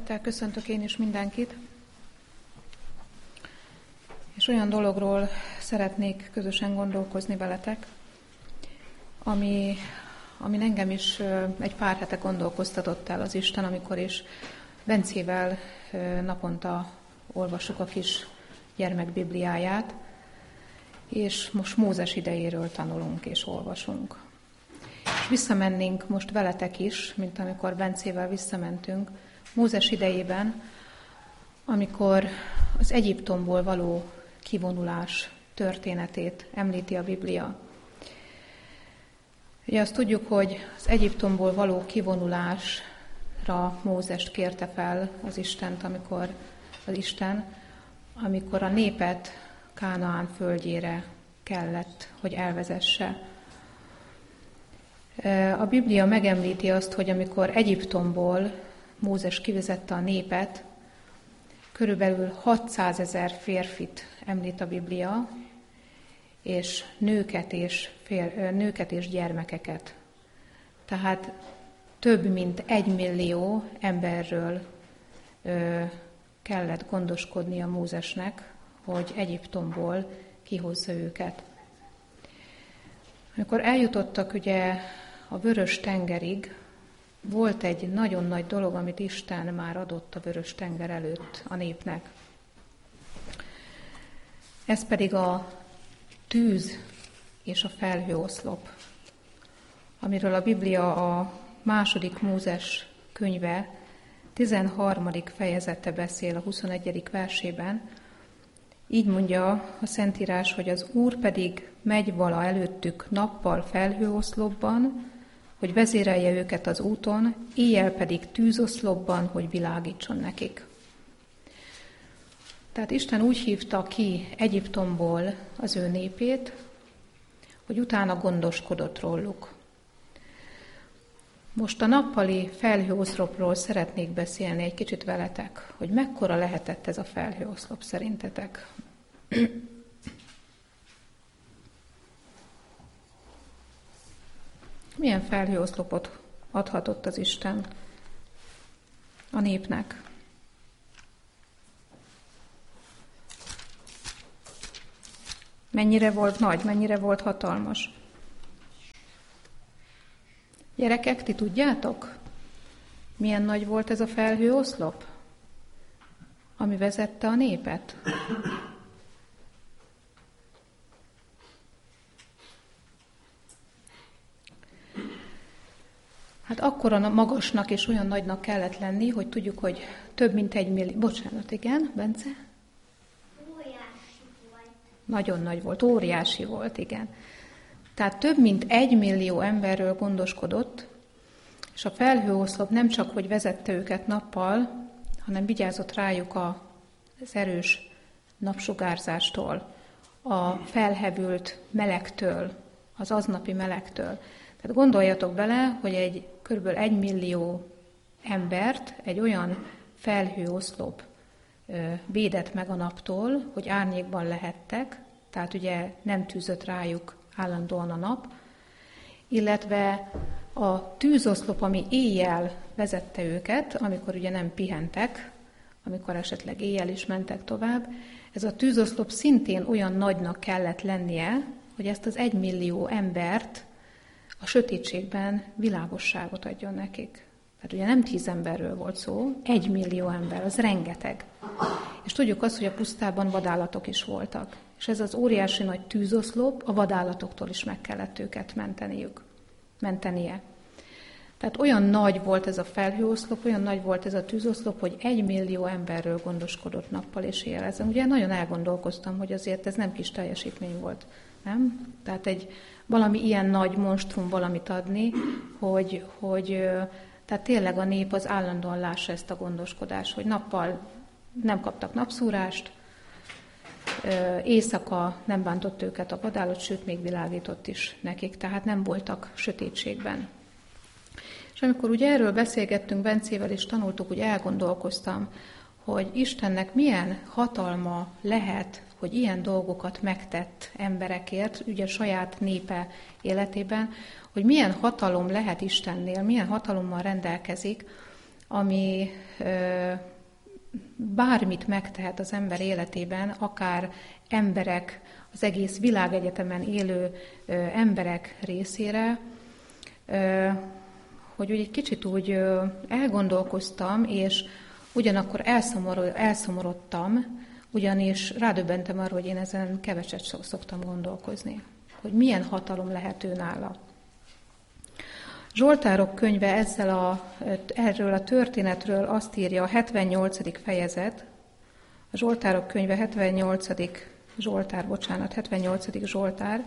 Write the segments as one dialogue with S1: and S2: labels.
S1: Szeretettel köszöntök én is mindenkit, és olyan dologról szeretnék közösen gondolkozni veletek, ami engem is egy pár hete gondolkoztatott el az Isten, amikor is Bencével naponta olvassuk a kis gyermek Bibliáját, és most Mózes idejéről tanulunk és olvasunk. És visszamennénk most veletek is, mint amikor Bencével visszamentünk, Mózes idejében, amikor az Egyiptomból való kivonulás történetét említi a Biblia. Ugye azt tudjuk, hogy az Egyiptomból való kivonulásra Mózest kérte fel az Isten, amikor a népet Kánaán földjére kellett, hogy elvezesse. A Biblia megemlíti azt, hogy amikor Egyiptomból Mózes kivezette a népet, körülbelül 600 000 férfit említ a Biblia, és nőket és gyermekeket. Tehát több mint 1 millió emberről kellett gondoskodnia Mózesnek, hogy Egyiptomból kihozza őket. Amikor eljutottak ugye a Vörös-tengerig, volt egy nagyon nagy dolog, amit Isten már adott a Vörös-tenger előtt a népnek. Ez pedig a tűz és a felhőoszlop, amiről a Biblia a 2. Mózes könyve 13. fejezete beszél a 21. versében. Így mondja a Szentírás, hogy az Úr pedig megy vala előttük nappal felhőoszlopban, hogy vezérelje őket az úton, éjjel pedig tűzoszlopban, hogy világítson nekik. Tehát Isten úgy hívta ki Egyiptomból az ő népét, hogy utána gondoskodott róluk. Most a nappali felhőoszlopról szeretnék beszélni egy kicsit veletek, hogy mekkora lehetett ez a felhőoszlop szerintetek. Milyen felhőoszlopot adhatott az Isten a népnek? Mennyire volt nagy, mennyire volt hatalmas? Gyerekek, ti tudjátok, milyen nagy volt ez a felhőoszlop, ami vezette a népet? Hát akkora magasnak és olyan nagynak kellett lenni, hogy tudjuk, hogy több mint 1 millió... Bocsánat, igen, Bence?
S2: Óriási volt.
S1: Nagyon nagy volt, óriási volt, igen. Tehát több mint 1 millió emberről gondoskodott, és a felhőoszlop nem csak, hogy vezette őket nappal, hanem vigyázott rájuk az erős napsugárzástól, a felhevült melegtől, az aznapi melegtől. Tehát gondoljatok bele, hogy egy kb. 1 millió embert egy olyan felhőoszlop védett meg a naptól, hogy árnyékban lehettek, tehát ugye nem tűzött rájuk állandóan a nap, illetve a tűzoszlop, ami éjjel vezette őket, amikor ugye nem pihentek, amikor esetleg éjjel is mentek tovább, ez a tűzoszlop szintén olyan nagynak kellett lennie, hogy ezt az 1 millió embert a sötétségben világosságot adjon nekik. Tehát ugye nem 10 emberről volt szó, 1 millió ember, az rengeteg. És tudjuk azt, hogy a pusztában vadállatok is voltak. És ez az óriási nagy tűzoszlop a vadállatoktól is meg kellett őket mentenie. Tehát olyan nagy volt ez a felhőoszlop, olyan nagy volt ez a tűzoszlop, hogy 1 millió emberről gondoskodott nappal és éjjel. Ezen ugye nagyon elgondolkoztam, hogy azért ez nem kis teljesítmény volt, nem? Tehát valami ilyen nagy monstrum valamit adni, hogy tehát tényleg a nép az állandóan lássa ezt a gondoskodást, hogy nappal nem kaptak napszúrást, éjszaka nem bántott őket a vadállat, sőt, még világított is nekik, tehát nem voltak sötétségben. És amikor ugye erről beszélgettünk Bencével, és tanultuk, úgy elgondolkoztam, hogy Istennek milyen hatalma lehet, hogy ilyen dolgokat megtett emberekért, ugye saját népe életében, hogy milyen hatalom lehet Istennél, milyen hatalommal rendelkezik, ami bármit megtehet az ember életében, akár emberek, az egész világegyetemen élő emberek részére, hogy úgy egy kicsit úgy elgondolkoztam, és ugyanakkor elszomorodtam, ugyanis rádöbbentem arra, hogy én ezen keveset szoktam gondolkozni, hogy milyen hatalom lehet ő nála. Zsoltárok könyve erről a történetről azt írja, a 78. fejezet, a Zsoltárok könyve 78. Zsoltár,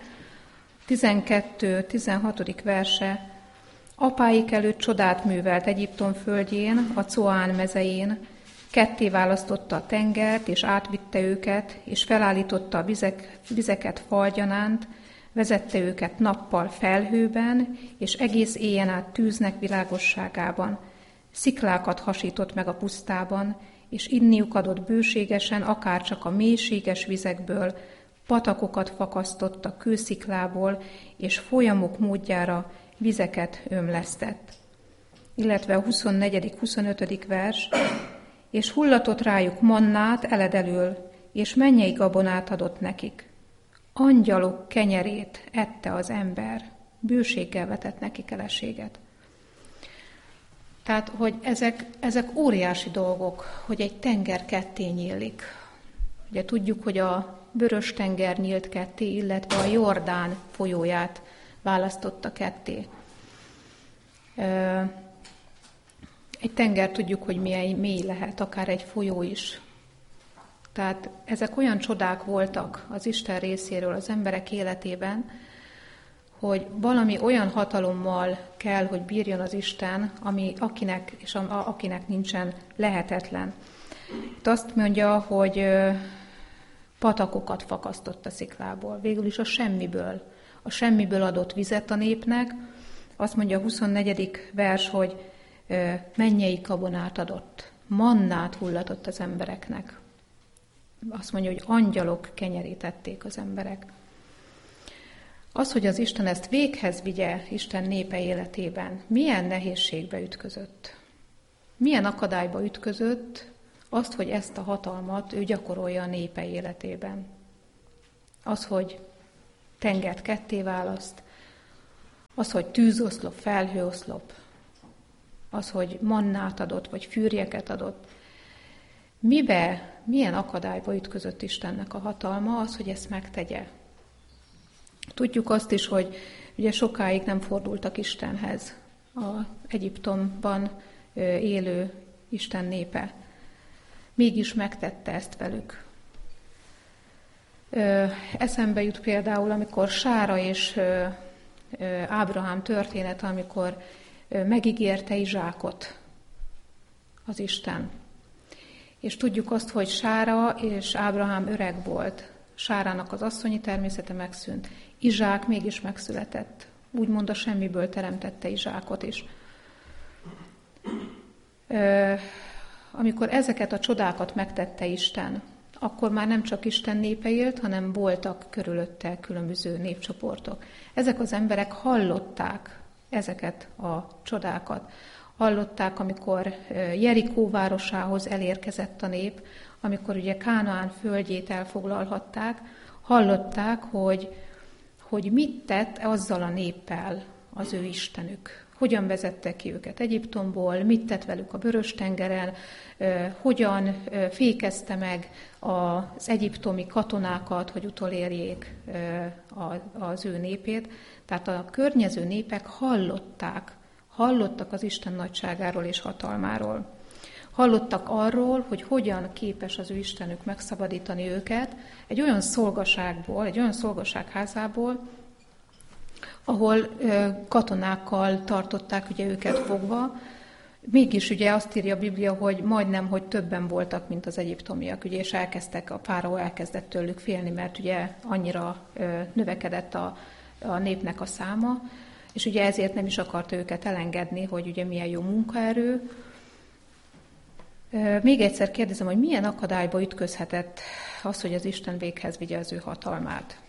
S1: 12-16. verse, apáik előtt csodát művelt Egyiptom földjén, a Coán mezején, ketté választotta a tengert, és átvitte őket, és felállította a vizeket falgyanánt, vezette őket nappal felhőben, és egész éjjel át tűznek világosságában. Sziklákat hasított meg a pusztában, és inniuk adott bőségesen, akárcsak a mélységes vizekből, patakokat fakasztott a kősziklából, és folyamok módjára vizeket ömlesztett. Illetve a 24.-25. vers, és hullatott rájuk mannát eledelől, és mennyei gabonát adott nekik. Angyalok kenyerét ette az ember, bőséggel vetett nekik eleséget. Tehát, hogy ezek óriási dolgok, hogy egy tenger ketté nyílik. Ugye tudjuk, hogy a Vörös-tenger nyílt ketté, illetve a Jordán folyóját választotta ketté. Egy tenger tudjuk, hogy milyen mély lehet, akár egy folyó is. Tehát ezek olyan csodák voltak az Isten részéről az emberek életében, hogy valami olyan hatalommal kell, hogy bírjon az Isten, ami akinek nincsen lehetetlen. Itt azt mondja, hogy patakokat fakasztott a sziklából, végül is a semmiből adott vizet a népnek. Azt mondja a 24. vers, hogy mennyei gabonát adott, mannát hullatott az embereknek. Azt mondja, hogy angyalok kenyerét ették az emberek. Az, hogy az Isten ezt véghez vigye Isten népe életében, milyen nehézségbe ütközött, milyen akadályba ütközött, azt, hogy ezt a hatalmat ő gyakorolja a népe életében. Az, hogy tengert ketté választ, az, hogy tűzoszlop, felhőoszlop, az, hogy mannát adott, vagy fűrjeket adott. Milyen akadályba ütközött Istennek a hatalma, az, hogy ezt megtegye. Tudjuk azt is, hogy ugye sokáig nem fordultak Istenhez az Egyiptomban élő Isten népe. Mégis megtette ezt velük. Eszembe jut például, amikor Sára és Ábrahám történet, amikor megígérte Izsákot az Isten. És tudjuk azt, hogy Sára és Ábrahám öreg volt. Sárának az asszonyi természete megszűnt. Izsák mégis megszületett. Úgymond a semmiből teremtette Izsákot is. Amikor ezeket a csodákat megtette Isten, akkor már nem csak Isten népe élt, hanem voltak körülötte különböző népcsoportok. Ezek az emberek hallották ezeket a csodákat. Hallották, amikor Jerikó városához elérkezett a nép, amikor ugye Kánaán földjét elfoglalhatták, hallották, hogy mit tett azzal a néppel az ő Istenük. Hogyan vezette ki őket Egyiptomból, mit tett velük a Vörös-tengeren, hogyan fékezte meg az egyiptomi katonákat, hogy utolérjék az ő népét. Tehát a környező népek hallottak az Isten nagyságáról és hatalmáról. Hallottak arról, hogy hogyan képes az ő Istenük megszabadítani őket egy olyan szolgaságból, egy olyan szolgaságházából, ahol katonákkal tartották ugye őket fogva. Mégis ugye azt írja a Biblia, hogy majdnem, hogy többen voltak, mint az egyiptomiak, ugye, és a fáraó elkezdett tőlük félni, mert ugye annyira növekedett a népnek a száma, és ugye ezért nem is akarta őket elengedni, hogy ugye milyen jó munkaerő. Még egyszer kérdezem, hogy milyen akadályba ütközhetett az, hogy az Isten véghez vigye az ő hatalmát.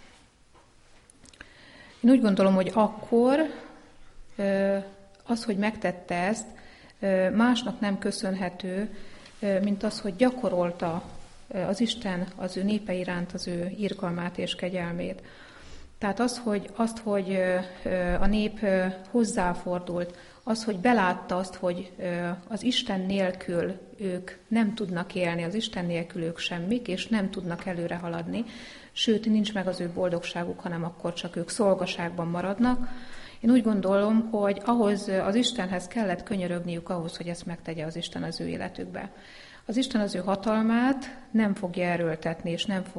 S1: Én úgy gondolom, hogy akkor az, hogy megtette ezt, másnak nem köszönhető, mint az, hogy gyakorolta az Isten az ő népe iránt az ő irgalmát és kegyelmét. Tehát hogy a nép hozzáfordult, az, hogy belátta azt, hogy az Isten nélkül ők nem tudnak élni, az Isten nélkül ők semmik, és nem tudnak előre haladni, sőt, nincs meg az ő boldogságuk, hanem akkor csak ők szolgaságban maradnak. Én úgy gondolom, hogy ahhoz az Istenhez kellett könyörögniük ahhoz, hogy ezt megtegye az Isten az ő életükbe. Az Isten az ő hatalmát nem fogja erőltetni, és nem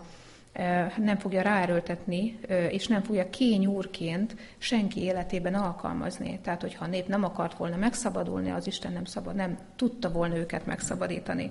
S1: fogja ráerőltetni, és nem fogja kényúrként senki életében alkalmazni. Tehát, hogyha a nép nem akart volna megszabadulni, az Isten nem tudta volna őket megszabadítani.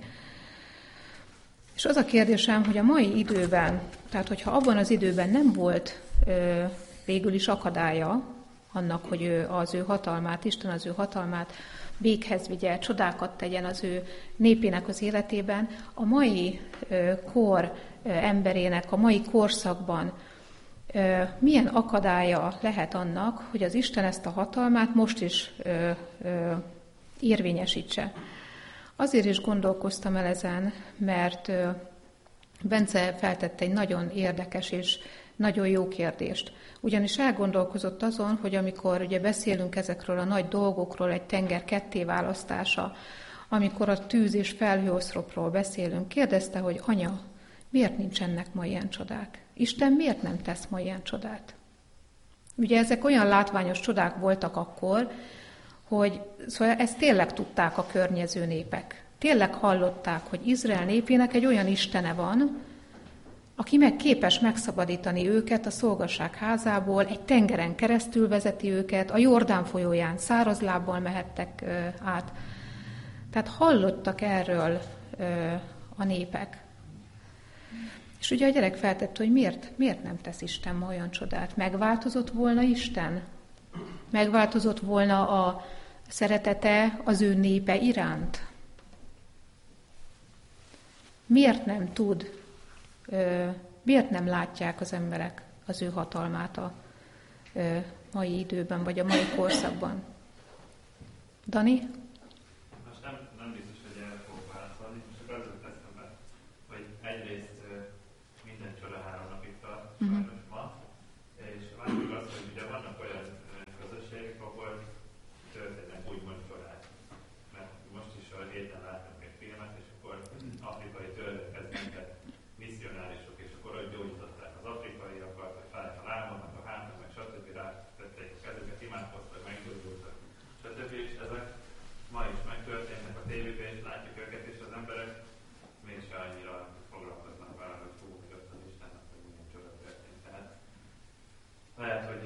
S1: És az a kérdésem, hogy a mai időben, tehát hogyha abban az időben nem volt végül is akadálya annak, hogy az ő hatalmát, Isten az ő hatalmát véghez vigye, csodákat tegyen az ő népének az életében, a mai kor emberének, a mai korszakban milyen akadálya lehet annak, hogy az Isten ezt a hatalmát most is érvényesítse. Azért is gondolkoztam el ezen, mert Bence feltette egy nagyon érdekes és nagyon jó kérdést. Ugyanis elgondolkozott azon, hogy amikor ugye beszélünk ezekről a nagy dolgokról, egy tenger kettéválasztása, amikor a tűz és felhőoszlopról beszélünk, kérdezte, hogy anya, miért nincsenek ma ilyen csodák? Isten miért nem tesz ma ilyen csodát? Ugye ezek olyan látványos csodák voltak akkor, hogy szóval ezt tényleg tudták a környező népek. Tényleg hallották, hogy Izrael népének egy olyan istene van, aki meg képes megszabadítani őket a szolgaság házából, egy tengeren keresztül vezeti őket, a Jordán folyóján száraz lábbal mehettek át. Tehát hallottak erről a népek. És ugye a gyerek feltette, hogy miért nem tesz Isten ma olyan csodát? Megváltozott volna Isten? Megváltozott volna a szeretete az ő népe iránt? Miért nem látják az emberek az ő hatalmát a mai időben, vagy a mai korszakban? Dani?
S3: Most nem biztos, hogy erre fogok válaszolni, csak az jut eszembe, hogy egyrészt minden csoda 3 napig tart, sajnos ma, és másik az, hogy ugye vannak olyan közösségek, ahol történnek úgymond csodák. Mert most is a héten láttam egy filmet, és akkor afrikai törvénykezmények, misszionárisok, és akkor ott gyógyították az afrikaiakat, vagy fájt a lábon, meg a háton, meg stb. Rátették a kezüket, imádkoztak, meggyógyultak, stb. És ezek ma is megtörténnek a tévében, és látjuk őket, és az emberek mégse annyira foglalkoznak vele, hogy fú, hogy ott az Istennek, hogy milyen csoda történt. Tehát lehet, hogy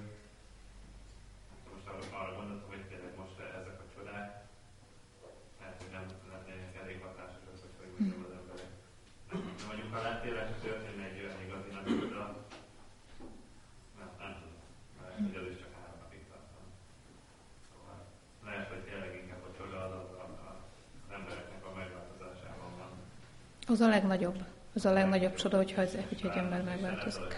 S3: most arra gondoltam, hogy tényleg most ezek a csodák, lehet, hogy nem lennének elég hatásosak, hogy mondjam az emberek. Nem vagyunk alá, tényleg történne egy olyan igazi nagy csoda. Nem tudom, mert hogy ez is csak 3 napig tartom. Szóval lehet, hogy tényleg inkább a csoda az embereknek a megváltozásában van.
S1: Az a legnagyobb csoda, hogyha egy ember megváltozik.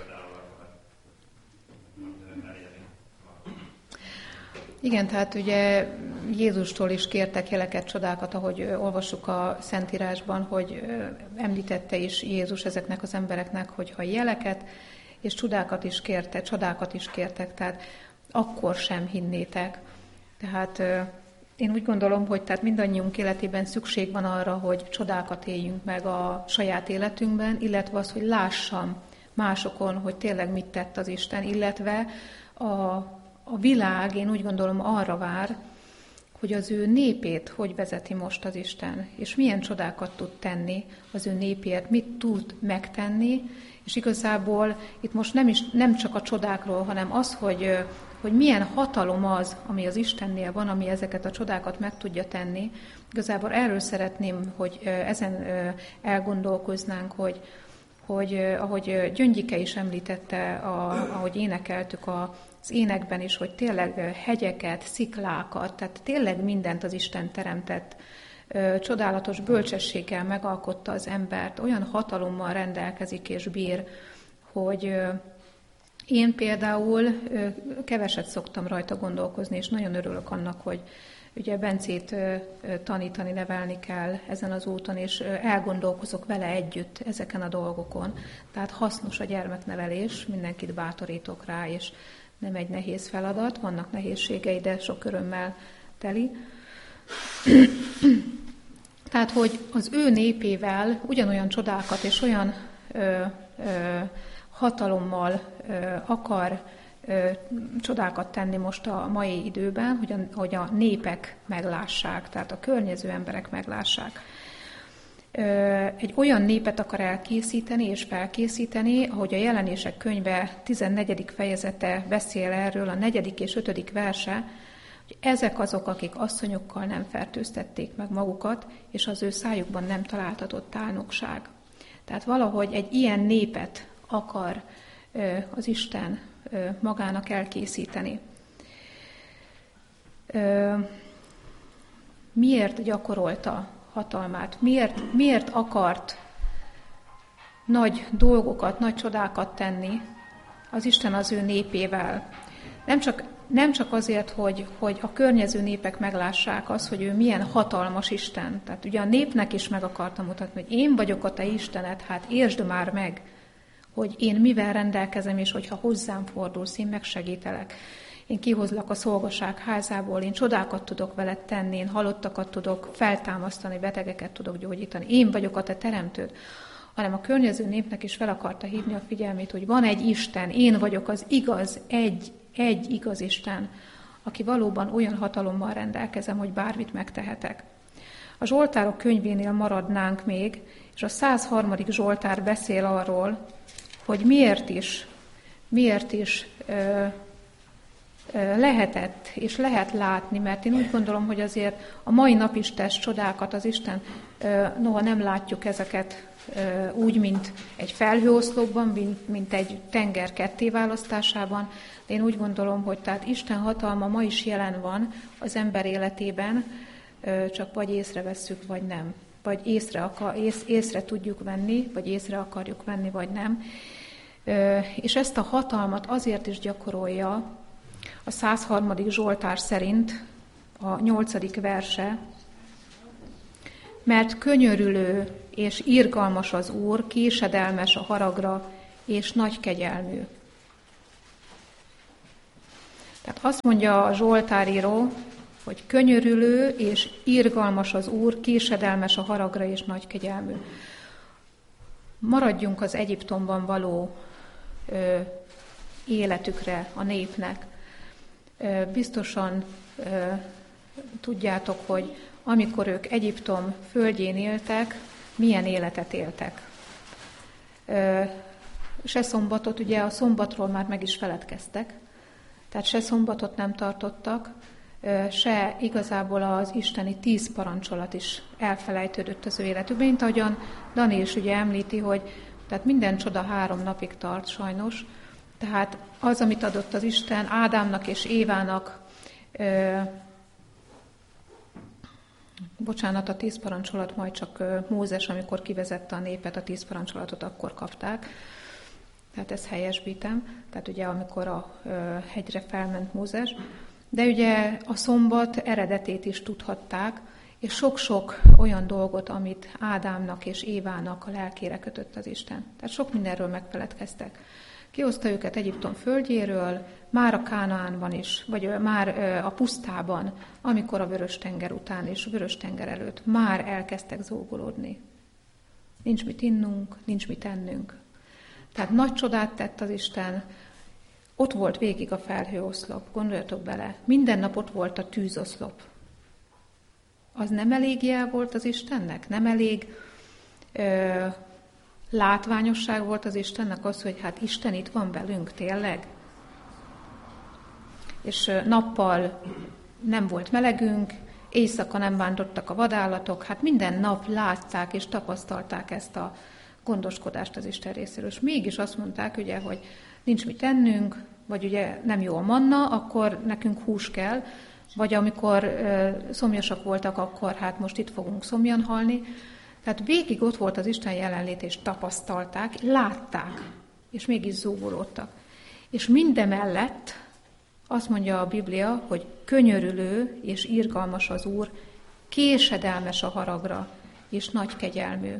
S1: Igen, tehát ugye Jézustól is kértek jeleket, csodákat, ahogy olvassuk a Szentírásban, hogy említette is Jézus ezeknek az embereknek, hogy ha jeleket és csodákat is kértek, tehát akkor sem hinnétek. Tehát én úgy gondolom, hogy tehát mindannyiunk életében szükség van arra, hogy csodákat éljünk meg a saját életünkben, illetve az, hogy lássam másokon, hogy tényleg mit tett az Isten, illetve a világ, én úgy gondolom, arra vár, hogy az ő népét hogy vezeti most az Isten, és milyen csodákat tud tenni az ő népért, mit tud megtenni, és igazából itt most nem csak a csodákról, hanem az, hogy milyen hatalom az, ami az Istennél van, ami ezeket a csodákat meg tudja tenni. Igazából erről szeretném, hogy ezen elgondolkoznánk, hogy ahogy Gyöngyike is említette, ahogy énekeltük az énekben is, hogy tényleg hegyeket, sziklákat, tehát tényleg mindent az Isten teremtett, csodálatos bölcsességgel megalkotta az embert, olyan hatalommal rendelkezik és bír, hogy én például keveset szoktam rajta gondolkozni, és nagyon örülök annak, hogy ugye Bencét tanítani, nevelni kell ezen az úton, és elgondolkozok vele együtt ezeken a dolgokon. Tehát hasznos a gyermeknevelés, mindenkit bátorítok rá, és nem egy nehéz feladat, vannak nehézségei, de sok örömmel teli. Tehát, hogy az ő népével ugyanolyan csodákat és olyan hatalommal akar csodákat tenni most a mai időben, hogy a népek meglássák, tehát a környező emberek meglássák. Egy olyan népet akar elkészíteni és felkészíteni, ahogy a Jelenések könyve 14. fejezete beszél erről, a 4. és 5. verse, hogy ezek azok, akik asszonyokkal nem fertőztették meg magukat, és az ő szájukban nem találtatott álnokság. Tehát valahogy egy ilyen népet akar az Isten magának elkészíteni. Miért gyakorolta hatalmát? Miért akart nagy dolgokat, nagy csodákat tenni az Isten az ő népével? Nem csak azért, hogy a környező népek meglássák azt, hogy ő milyen hatalmas Isten. Tehát ugye a népnek is meg akartam mutatni, hogy én vagyok a te Istened, hát értsd már meg, hogy én mivel rendelkezem, és hogyha hozzám fordulsz, én megsegítelek. Én kihozlak a szolgaság házából, én csodákat tudok veled tenni, én halottakat tudok feltámasztani, betegeket tudok gyógyítani. Én vagyok a te teremtőd. Hanem a környező népnek is fel akarta hívni a figyelmét, hogy van egy Isten, én vagyok az igaz, egy igaz Isten, aki valóban olyan hatalommal rendelkezem, hogy bármit megtehetek. A Zsoltárok könyvénél maradnánk még, és a 103. Zsoltár beszél arról, hogy miért is lehetett és lehet látni, mert én úgy gondolom, hogy azért a mai nap is tesz csodákat az Isten, noha nem látjuk ezeket úgy, mint egy felhőoszlopban, mint egy tenger kettéválasztásában, de én úgy gondolom, hogy tehát Isten hatalma ma is jelen van az ember életében, csak vagy észrevesszük, vagy nem. Vagy észre tudjuk venni, vagy észre akarjuk venni, vagy nem. És ezt a hatalmat azért is gyakorolja a 103. Zsoltár szerint a 8. verse, mert könyörülő és irgalmas az Úr, késedelmes a haragra, és nagy kegyelmű. Tehát azt mondja a zsoltáríró, hogy könyörülő és irgalmas az Úr, késedelmes a haragra, és nagy kegyelmű. Maradjunk az Egyiptomban való életükre a népnek. Biztosan tudjátok, hogy amikor ők Egyiptom földjén éltek, milyen életet éltek. Se szombatot, ugye a szombatról már meg is feledkeztek, tehát se szombatot nem tartottak, se igazából az isteni 10 parancsolat is elfelejtődött az ő életükben, mint ahogyan Dani is ugye említi, hogy tehát minden csoda 3 napig tart sajnos, tehát az, amit adott az Isten Ádámnak és Évának, a 10 parancsolat majd csak Mózes, amikor kivezette a népet, a 10 parancsolatot akkor kapták. Tehát ezt helyesbítem, tehát ugye amikor a hegyre felment Mózes. De ugye a szombat eredetét is tudhatták, és sok-sok olyan dolgot, amit Ádámnak és Évának a lelkére kötött az Isten. Tehát sok mindenről megfeledkeztek. Kihozta őket Egyiptom földjéről, már a Kánaánban is, vagy már a pusztában, amikor a Vörös-tenger után és a Vörös-tenger előtt már elkezdtek zúgolódni. Nincs mit innunk, nincs mit ennünk. Tehát nagy csodát tett az Isten, ott volt végig a felhőoszlop, gondoljatok bele, minden nap ott volt a tűzoszlop. Az nem elég jel volt az Istennek? Nem elég látványosság volt az Istennek az, hogy hát Isten itt van velünk, tényleg? És nappal nem volt melegünk, éjszaka nem vándortak a vadállatok, hát minden nap látták és tapasztalták ezt a gondoskodást az Isten részéről. És mégis azt mondták, ugye, hogy nincs mit tennünk, vagy ugye nem jó a manna, akkor nekünk hús kell, vagy amikor szomjasak voltak, akkor hát most itt fogunk szomjan halni. Tehát végig ott volt az Isten jelenlét, és tapasztalták, látták, és mégis zúgolódtak. És mindemellett Azt mondja a Biblia, hogy könyörülő és irgalmas az Úr, késedelmes a haragra, és nagy kegyelmű.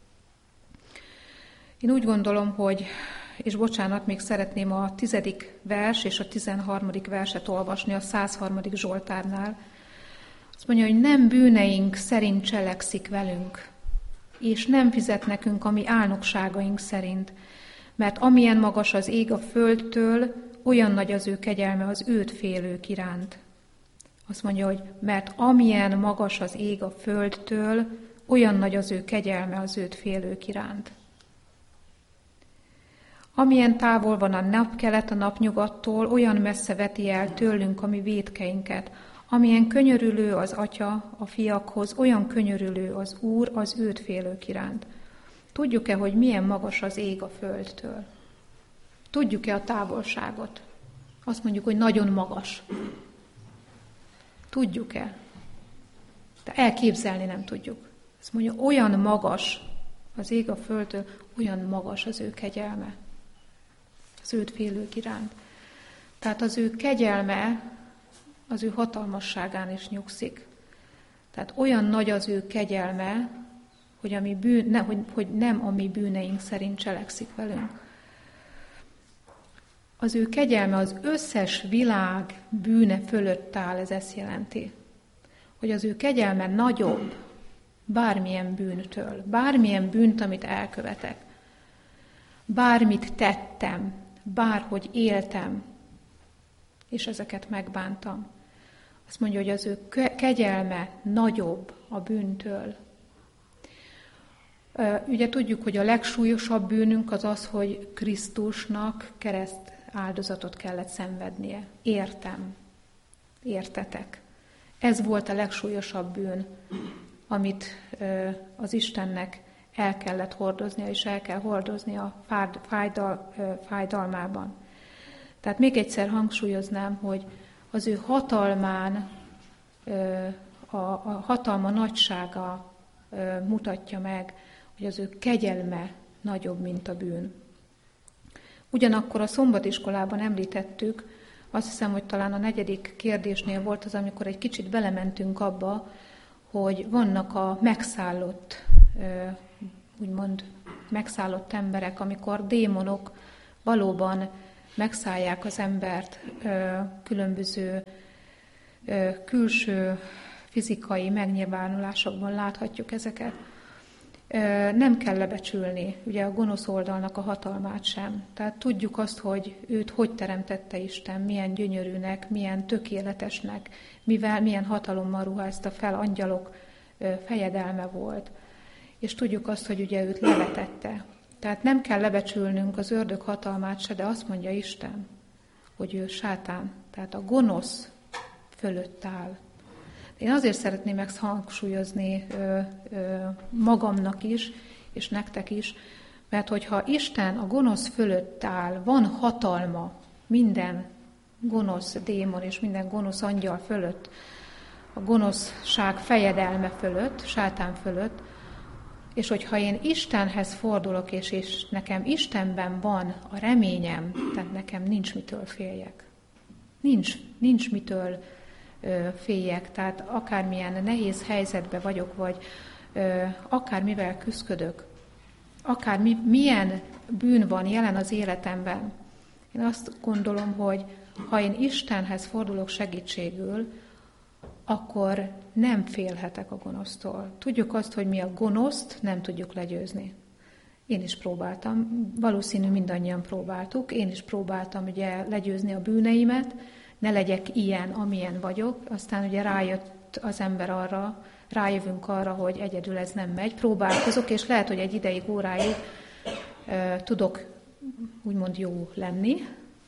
S1: Én úgy gondolom, hogy, és bocsánat, még szeretném a 10. vers és a 13. verset olvasni a 103. Zsoltárnál. Azt mondja, hogy nem bűneink szerint cselekszik velünk, és nem fizet nekünk a mi álnokságaink szerint, mert amilyen magas az ég a földtől, olyan nagy az ő kegyelme az őt félők iránt. Azt mondja, hogy mert amilyen magas az ég a földtől, olyan nagy az ő kegyelme az őt félők iránt. Amilyen távol van a napkelet a napnyugattól, olyan messze veti el tőlünk a mi vétkeinket. Amilyen könyörülő az Atya a fiakhoz, olyan könyörülő az Úr az őt félők iránt. Tudjuk-e, hogy milyen magas az ég a földtől? Tudjuk-e a távolságot? Azt mondjuk, hogy nagyon magas. Tudjuk-e? De elképzelni nem tudjuk. Azt mondja, olyan magas az ég a földtől, olyan magas az ő kegyelme. Az őt félők iránt. Tehát az ő kegyelme az ő hatalmasságán is nyugszik. Tehát olyan nagy az ő kegyelme, hogy nem a mi bűneink szerint cselekszik velünk. Az ő kegyelme az összes világ bűne fölött áll, ez ezt jelenti. Hogy az ő kegyelme nagyobb bármilyen bűntől, bármilyen bűnt, amit elkövetek, bármit tettem, bárhogy éltem, és ezeket megbántam. Azt mondja, hogy az ő kegyelme nagyobb a bűntől. Ugye tudjuk, hogy a legsúlyosabb bűnünk az az, hogy Krisztusnak kereszt áldozatot kellett szenvednie. Értem. Értetek. Ez volt a legsúlyosabb bűn, amit az Istennek el kellett hordoznia, és el kell hordozni a fájdalmában. Tehát még egyszer hangsúlyoznám, hogy az ő hatalmán, a hatalma nagysága mutatja meg, hogy az ő kegyelme nagyobb, mint a bűn. Ugyanakkor a szombatiskolában említettük, azt hiszem, hogy talán a 4. kérdésnél volt az, amikor egy kicsit belementünk abba, hogy vannak a megszállott, úgymond megszállott emberek, amikor démonok valóban megszállják az embert, különböző külső fizikai megnyilvánulásokban láthatjuk ezeket. Nem kell lebecsülni ugye a gonosz oldalnak a hatalmát sem. Tehát tudjuk azt, hogy őt hogy teremtette Isten, milyen gyönyörűnek, milyen tökéletesnek, milyen hatalommal ruházta fel, angyalok fejedelme volt. És tudjuk azt, hogy ugye őt levetette. Tehát nem kell lebecsülnünk az ördög hatalmát se, de azt mondja Isten, hogy ő sátán, tehát a gonosz fölött áll. Én azért szeretném meghangsúlyozni magamnak is, és nektek is, mert hogyha Isten a gonosz fölött áll, van hatalma minden gonosz démon és minden gonosz angyal fölött, a gonoszság fejedelme fölött, sátán fölött, és hogyha én Istenhez fordulok, és nekem Istenben van a reményem, tehát nekem nincs mitől féljek. Nincs mitől féljek, tehát akármilyen nehéz helyzetben vagyok, vagy akármivel küszködök, milyen bűn van jelen az életemben. Én azt gondolom, hogy ha én Istenhez fordulok segítségül, akkor nem félhetek a gonosztól. Tudjuk azt, hogy mi a gonoszt nem tudjuk legyőzni. Én is próbáltam, valószínű mindannyian próbáltuk, én is próbáltam ugye legyőzni a bűneimet, ne legyek ilyen, amilyen vagyok, aztán ugye rájött az ember arra, rájövünk arra, hogy egyedül ez nem megy, próbálkozok, és lehet, hogy egy ideig, óráig tudok úgymond jó lenni,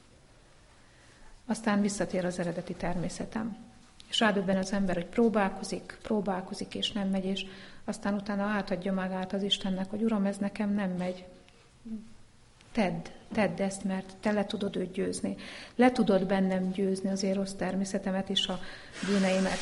S1: aztán visszatér az eredeti természetem. És rádöbben az ember, hogy próbálkozik, és nem megy, és aztán utána átadja magát az Istennek, hogy Uram, ez nekem nem megy. Tedd ezt, mert te le tudod őt győzni. Le tudod bennem győzni az én rossz természetemet és a bűneimet.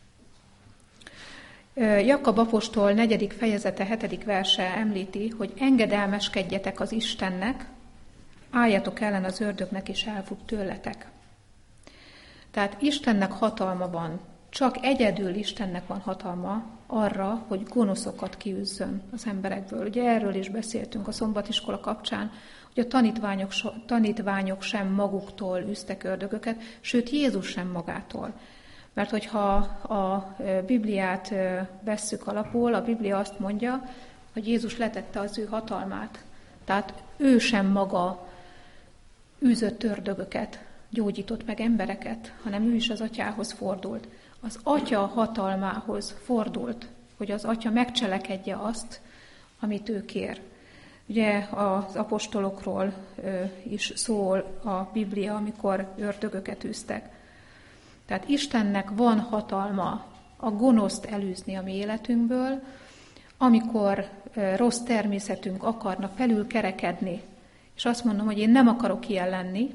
S1: Jakab apostol 4. fejezete 7. verse említi, hogy engedelmeskedjetek az Istennek, álljatok ellen az ördögnek, és elfut tőletek. Tehát Istennek hatalma van, csak egyedül Istennek van hatalma arra, hogy gonoszokat kiűzzön az emberekből. Ugye erről is beszéltünk a szombatiskola kapcsán, hogy a tanítványok sem maguktól űztek ördögöket, sőt Jézus sem magától. Mert hogyha a Bibliát vesszük alapul, a Biblia azt mondja, hogy Jézus letette az ő hatalmát. Tehát ő sem maga űzött ördögöket, gyógyított meg embereket, hanem ő is az atyához fordult. Az atya hatalmához fordult, hogy az atya megcselekedje azt, amit ő kér. Ugye az apostolokról is szól a Biblia, amikor ördögöket űztek. Tehát Istennek van hatalma a gonoszt elűzni a mi életünkből, amikor rossz természetünk akarna felülkerekedni, és azt mondom, hogy én nem akarok ilyen lenni,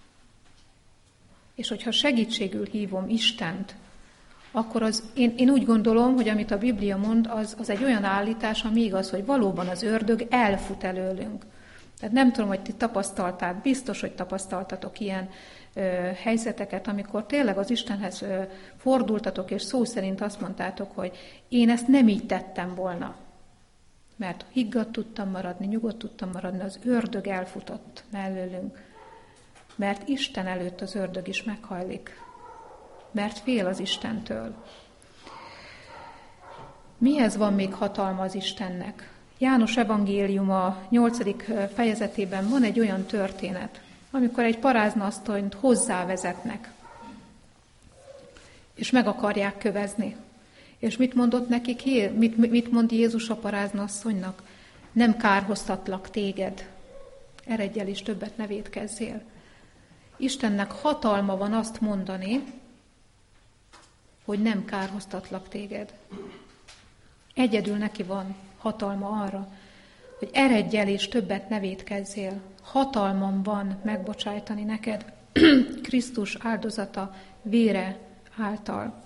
S1: és hogyha segítségül hívom Istent, akkor én úgy gondolom, hogy amit a Biblia mond, az egy olyan állítás, ami igaz, hogy valóban az ördög elfut előlünk. Tehát nem tudom, hogy ti tapasztalták, biztos, hogy tapasztaltatok ilyen helyzeteket, amikor tényleg az Istenhez fordultatok, és szó szerint azt mondtátok, hogy én ezt nem így tettem volna. Mert higgadt tudtam maradni, nyugodt tudtam maradni, az ördög elfutott mellőlünk. Mert Isten előtt az ördög is meghajlik. Mert fél az Istentől. Mihez van még hatalma az Istennek? János evangélium a 8. fejezetében van egy olyan történet, amikor egy paráznaasszonyt hozzávezetnek, és meg akarják kövezni. És mit mondott nekik? Mit mond Jézus a paráznasszonynak? Nem kárhoztatlak téged, eredj el és többet ne vétkezzél. Istennek hatalma van azt mondani, hogy nem kárhoztatlak téged. Egyedül neki van hatalma arra, hogy eredj el és többet ne vétkezzél. Hatalmam van megbocsájtani neked Krisztus áldozata vére által.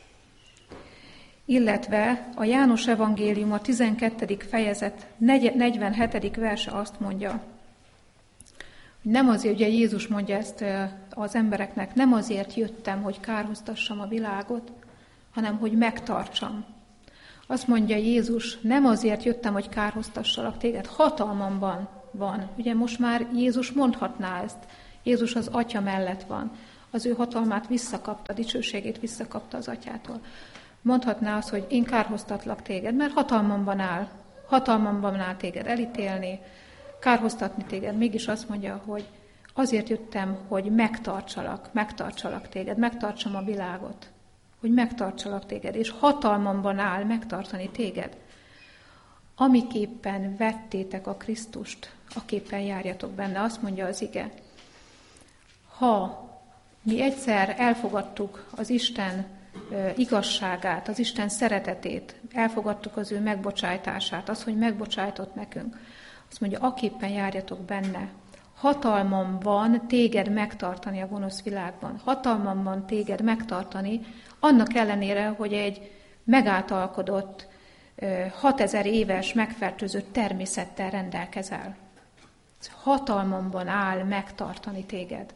S1: Illetve a János evangélium a 12. fejezet 47. verse azt mondja, hogy nem azért, ugye Jézus mondja ezt az embereknek, nem azért jöttem, hogy kárhoztassam a világot, hanem hogy megtartsam. Azt mondja Jézus, nem azért jöttem, hogy kárhoztassalak téged, hatalmamban van. Ugye most már Jézus mondhatná ezt. Jézus az Atya mellett van. Az ő hatalmát visszakapta, a dicsőségét visszakapta az Atyától. Mondhatná azt, hogy én kárhoztatlak téged, mert hatalmamban áll téged elítélni, kárhoztatni téged. Mégis azt mondja, hogy azért jöttem, hogy megtartsalak téged, megtartsam a világot, hogy megtartsalak téged, és hatalmamban áll megtartani téged. Amiképpen vettétek a Krisztust, aképpen járjatok benne, azt mondja az ige. Ha mi egyszer elfogadtuk az Isten igazságát, az Isten szeretetét, elfogadtuk az ő megbocsájtását, az, hogy megbocsájtott nekünk, azt mondja, aképpen járjatok benne. Hatalmam van téged megtartani a gonosz világban. Hatalmam van téged megtartani, annak ellenére, hogy egy megáltalkodott, 6000 éves, megfertőzött természettel rendelkezel. Hatalmamban áll megtartani téged.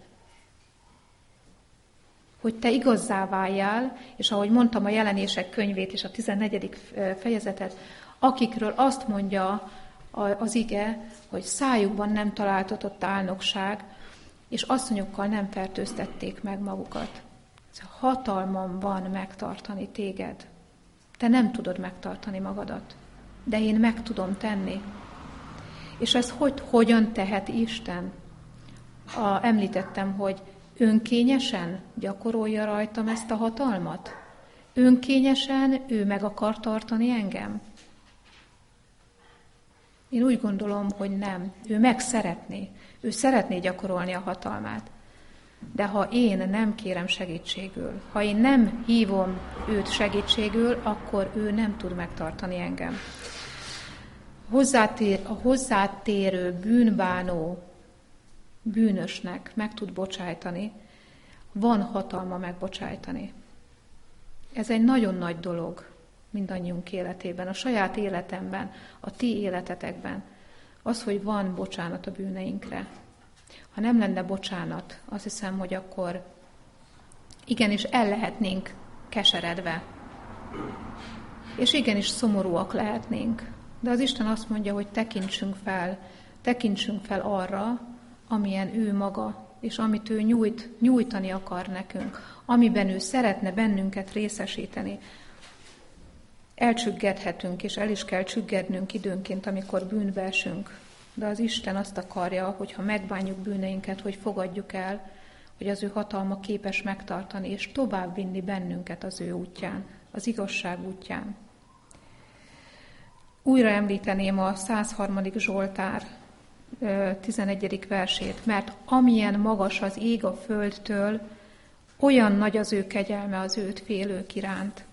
S1: Hogy te igazzá váljál, és ahogy mondtam a Jelenések könyvét és a 14. fejezetet, akikről azt mondja az ige, hogy szájukban nem találtatott álnokság, és asszonyokkal nem fertőztették meg magukat. Hatalmam van megtartani téged. Te nem tudod megtartani magadat, de én meg tudom tenni. És ez hogyan tehet Isten? Említettem, hogy önkényesen gyakorolja rajtam ezt a hatalmat? Önkényesen ő meg akar tartani engem? Én úgy gondolom, hogy nem. Ő meg szeretné. Ő szeretné gyakorolni a hatalmát. De ha én nem kérem segítségül, ha én nem hívom őt segítségül, akkor ő nem tud megtartani engem. A hozzátérő, bűnbánó bűnösnek meg tud bocsájtani, van hatalma megbocsájtani. Ez egy nagyon nagy dolog mindannyiunk életében, a saját életemben, a ti életetekben. Az, hogy van bocsánat a bűneinkre. Ha nem lenne bocsánat, azt hiszem, hogy akkor Igenis el lehetnénk keseredve. És igenis szomorúak lehetnénk. De az Isten azt mondja, hogy tekintsünk fel arra, amilyen ő maga, és amit ő nyújtani akar nekünk, amiben ő szeretne bennünket részesíteni. Elcsüggedhetünk, és el is kell csüggednünk időnként, amikor bűnbe esünk. De az Isten azt akarja, hogyha megbánjuk bűneinket, hogy fogadjuk el, hogy az ő hatalma képes megtartani, és továbbvinni bennünket az ő útján, az igazság útján. Újra említeném a 103. Zsoltár 11. versét, mert amilyen magas az ég a földtől, olyan nagy az ő kegyelme az őt félők iránt.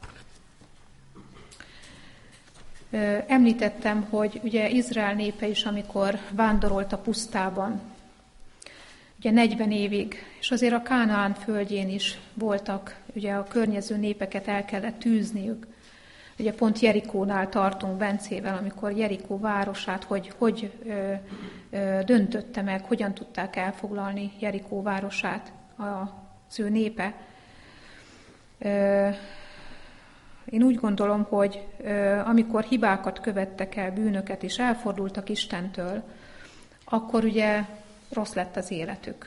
S1: Említettem, hogy ugye Izrael népe is, amikor vándorolt a pusztában, ugye 40 évig, és azért a Kánaán földjén is voltak, ugye a környező népeket el kellett tűzniük. Ugye pont Jerikónál tartunk Bencével, amikor Jerikó városát hogy döntötte meg, hogyan tudták elfoglalni Jerikó városát az ő népe. Én úgy gondolom, hogy amikor hibákat követtek el, bűnöket, és elfordultak Istentől, akkor ugye rossz lett az életük.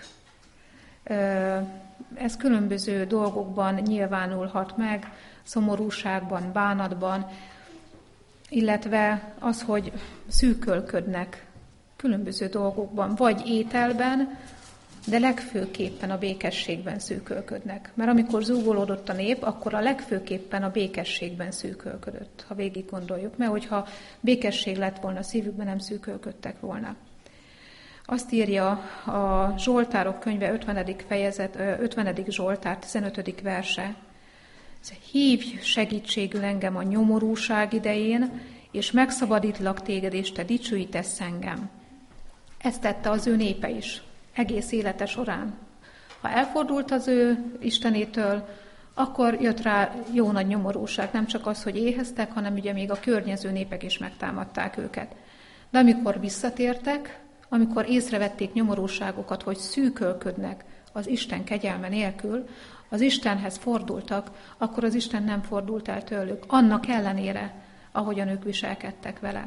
S1: Ez különböző dolgokban nyilvánulhat meg, szomorúságban, bánatban, illetve az, hogy szűkölködnek különböző dolgokban, vagy ételben, de legfőképpen a békességben szűkölködnek. Mert amikor zúgolódott a nép, akkor a legfőképpen a békességben szűkölködött, ha végig gondoljuk. Mert hogyha békesség lett volna a szívükben, nem szűkölködtek volna. Azt írja a Zsoltárok könyve 50. Zsoltár 15. verse. Hívj segítségül engem a nyomorúság idején, és megszabadítlak téged, és te dicsőítesz engem. Ezt tette az ő népe is, egész élete során. Ha elfordult az ő Istenétől, akkor jött rá jó nagy nyomorúság. Nem csak az, hogy éheztek, hanem ugye még a környező népek is megtámadták őket. De amikor visszatértek, amikor észrevették nyomorúságokat, hogy szűkölködnek az Isten kegyelme nélkül, az Istenhez fordultak, akkor az Isten nem fordult el tőlük, annak ellenére, ahogyan ők viselkedtek vele.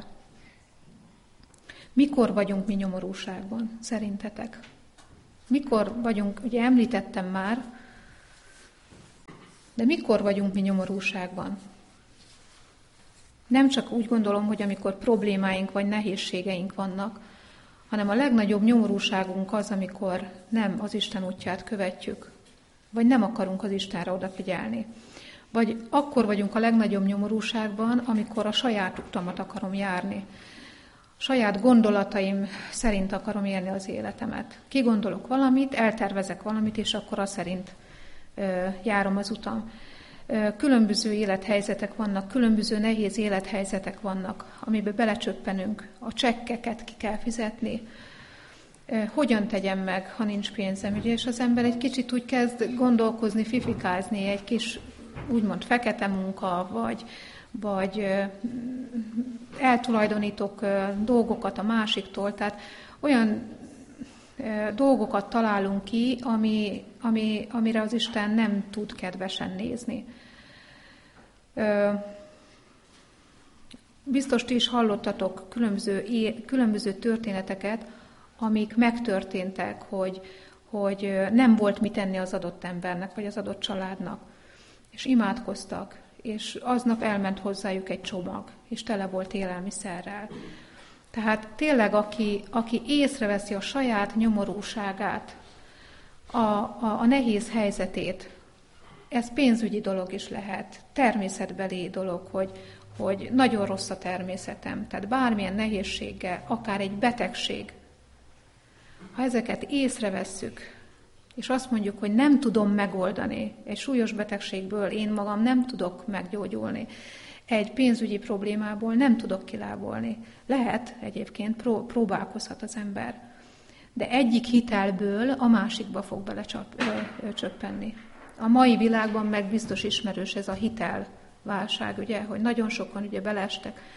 S1: Mikor vagyunk mi nyomorúságban, szerintetek? Mikor vagyunk, ugye említettem már, de mikor vagyunk mi nyomorúságban? Nem csak úgy gondolom, hogy amikor problémáink vagy nehézségeink vannak, hanem a legnagyobb nyomorúságunk az, amikor nem az Isten útját követjük, vagy nem akarunk az Istenre odafigyelni. Vagy akkor vagyunk a legnagyobb nyomorúságban, amikor a saját utamat akarom járni. A saját gondolataim szerint akarom élni az életemet. Kigondolok valamit, eltervezek valamit, és akkor az szerint járom az utam. Különböző élethelyzetek vannak, különböző nehéz élethelyzetek vannak, amiben belecsöppenünk, a csekkeket ki kell fizetni. Hogyan tegyem meg, ha nincs pénzem? Ugye, és az ember egy kicsit úgy kezd gondolkozni, fifikázni, egy kis úgymond fekete munka, vagy eltulajdonítok dolgokat a másiktól, tehát olyan dolgokat találunk ki, amire az Isten nem tud kedvesen nézni. Biztos ti is hallottatok különböző történeteket, amik megtörténtek, hogy nem volt mit tenni az adott embernek, vagy az adott családnak. És imádkoztak, és aznap elment hozzájuk egy csomag, és tele volt élelmiszerrel. Tehát tényleg, aki észreveszi a saját nyomorúságát, a nehéz helyzetét, ez pénzügyi dolog is lehet, természetbeli dolog, hogy nagyon rossz a természetem, tehát bármilyen nehézséggel, akár egy betegség. Ha ezeket észrevesszük, és azt mondjuk, hogy nem tudom megoldani, egy súlyos betegségből én magam nem tudok meggyógyulni, egy pénzügyi problémából nem tudok kilábolni. Lehet egyébként, próbálkozhat az ember, de egyik hitelből a másikba fog belecsöppenni. A mai világban meg biztos ismerős ez a hitelválság, ugye, hogy nagyon sokan ugye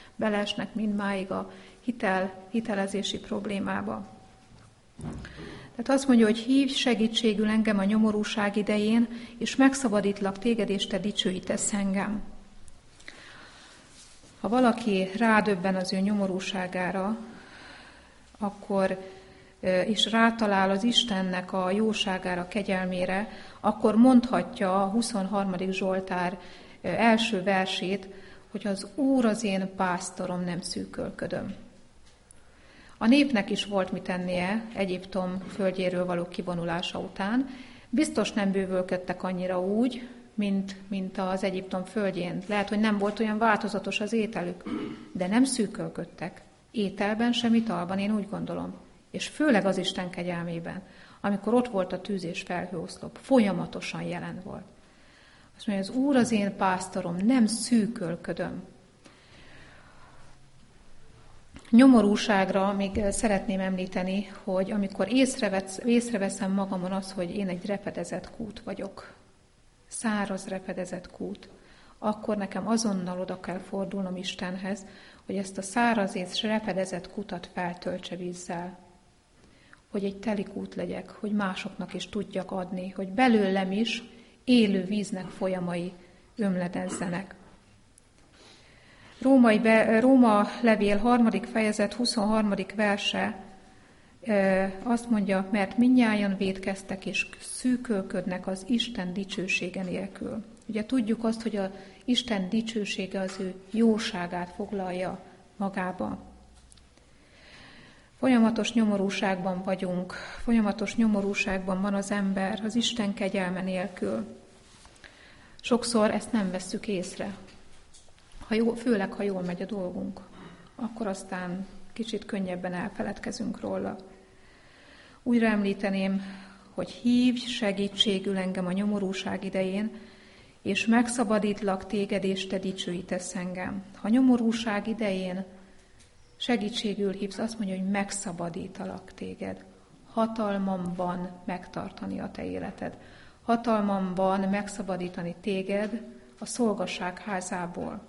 S1: beleesnek mindmáig a hitelezési problémába. Tehát azt mondja, hogy hívj segítségül engem a nyomorúság idején, és megszabadítlak téged, és te dicsőítesz engem. Ha valaki rádöbben az ő nyomorúságára, akkor, és rátalál az Istennek a jóságára, kegyelmére, akkor mondhatja a 23. Zsoltár első versét, hogy az Úr az én pásztorom, nem szűkölködöm. A népnek is volt mit tennie Egyiptom földjéről való kivonulása után. Biztos nem bővölködtek annyira úgy, mint az Egyiptom földjén. Lehet, hogy nem volt olyan változatos az ételük, de nem szűkölködtek. Ételben sem, italban, én úgy gondolom. És főleg az Isten kegyelmében, amikor ott volt a tűz és felhőoszlop, folyamatosan jelen volt. Azt mondja, az Úr az én pásztorom, nem szűkölködöm. Nyomorúságra még szeretném említeni, hogy amikor észreveszem magamon azt, hogy én egy repedezett kút vagyok, száraz repedezett kút, akkor nekem azonnal oda kell fordulnom Istenhez, hogy ezt a száraz és repedezett kutat feltöltse vízzel. Hogy egy teli kút legyek, hogy másoknak is tudjak adni, hogy belőlem is élő víznek folyamai ömledezzenek. Róma levél 3. fejezet 23. verse azt mondja, mert mindnyájan vétkeztek és szűkölködnek az Isten dicsősége nélkül. Ugye tudjuk azt, hogy az Isten dicsősége az ő jóságát foglalja magába. Folyamatos nyomorúságban vagyunk, folyamatos nyomorúságban van az ember az Isten kegyelme nélkül. Sokszor ezt nem vesszük észre. Főleg, ha jól megy a dolgunk, akkor aztán kicsit könnyebben elfeledkezünk róla. Újra említeném, hogy hívj segítségül engem a nyomorúság idején, és megszabadítlak téged, és te dicsőítesz engem. Ha nyomorúság idején segítségül hívsz, azt mondja, hogy megszabadítalak téged. Hatalmam van megtartani a te életed. Hatalmam van megszabadítani téged a szolgaság házából.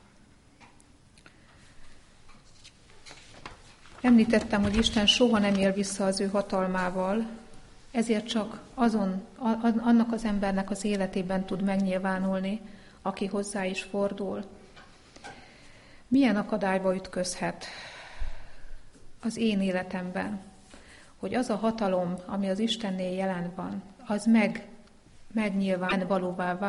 S1: Említettem, hogy Isten soha nem él vissza az ő hatalmával, ezért csak annak az embernek az életében tud megnyilvánulni, aki hozzá is fordul. Milyen akadályba ütközhet az én életemben, hogy az a hatalom, ami az Istennél jelen van, az megnyilván valóvá válik.